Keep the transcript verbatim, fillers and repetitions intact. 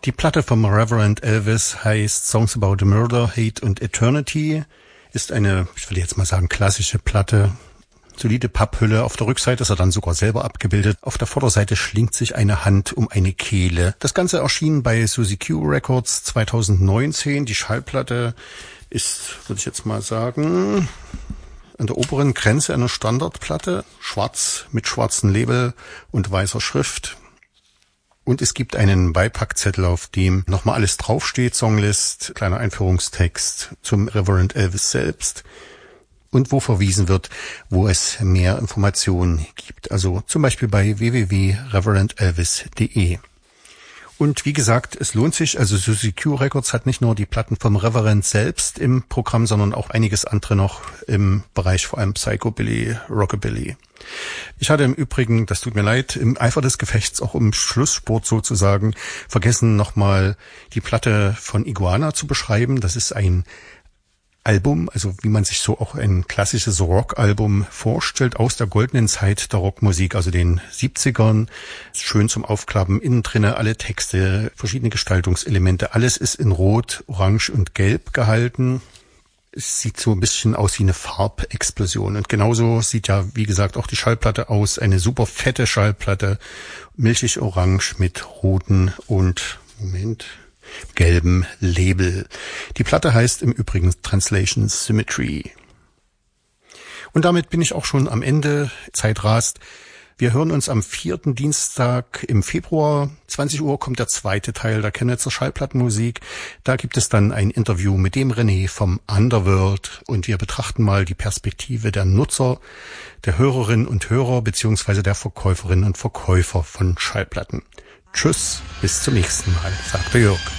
Die Platte vom Reverend Elvis heißt Songs About Murder, Hate and Eternity, ist eine, ich will jetzt mal sagen, klassische Platte. Solide Papphülle. Auf der Rückseite ist er dann sogar selber abgebildet. Auf der Vorderseite schlingt sich eine Hand um eine Kehle. Das Ganze erschien bei Suzy Q Records zwanzig neunzehn. Die Schallplatte ist, würde ich jetzt mal sagen, an der oberen Grenze einer Standardplatte. Schwarz mit schwarzem Label und weißer Schrift. Und es gibt einen Beipackzettel, auf dem nochmal alles draufsteht. Songlist, kleiner Einführungstext zum Reverend Elvis selbst. Und wo verwiesen wird, wo es mehr Informationen gibt. Also zum Beispiel bei w w w punkt reverend elvis punkt d e. Und wie gesagt, es lohnt sich, also Suzy Q Records hat nicht nur die Platten vom Reverend selbst im Programm, sondern auch einiges andere noch im Bereich vor allem Psychobilly, Rockabilly. Ich hatte im Übrigen, das tut mir leid, im Eifer des Gefechts, auch im Schlussspurt sozusagen, vergessen nochmal die Platte von Iguana zu beschreiben. Das ist ein Album, also wie man sich so auch ein klassisches Rockalbum vorstellt, aus der goldenen Zeit der Rockmusik, also den siebzigern. Schön zum Aufklappen, innen drinne alle Texte, verschiedene Gestaltungselemente. Alles ist in Rot, Orange und Gelb gehalten. Es sieht so ein bisschen aus wie eine Farbexplosion. Und genauso sieht ja, wie gesagt, auch die Schallplatte aus. Eine super fette Schallplatte, milchig orange mit roten und, Moment... gelben Label. Die Platte heißt im Übrigen Translation Symmetry. Und damit bin ich auch schon am Ende. Zeit rast. Wir hören uns am vierten Dienstag im Februar. zwanzig Uhr kommt der zweite Teil der Chemnitzer Schallplattenmusik. Da gibt es dann ein Interview mit dem René vom Underworld und wir betrachten mal die Perspektive der Nutzer, der Hörerinnen und Hörer beziehungsweise der Verkäuferinnen und Verkäufer von Schallplatten. Tschüss, bis zum nächsten Mal, sagt der Jörg.